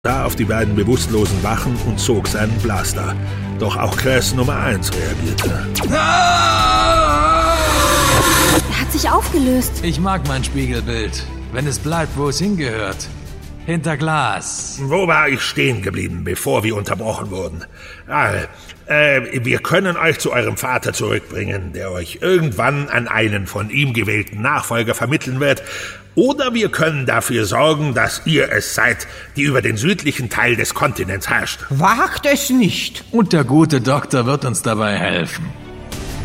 sah auf die beiden bewusstlosen Wachen und zog seinen Blaster. Doch auch Cress Nummer 1 reagierte. Er hat sich aufgelöst. Ich mag mein Spiegelbild, wenn es bleibt, wo es hingehört. Hinter Glas. Wo war ich stehen geblieben, bevor wir unterbrochen wurden? Wir können euch zu eurem Vater zurückbringen, der euch irgendwann an einen von ihm gewählten Nachfolger vermitteln wird. Oder wir können dafür sorgen, dass ihr es seid, die über den südlichen Teil des Kontinents herrscht. Wagt es nicht. Und der gute Doktor wird uns dabei helfen.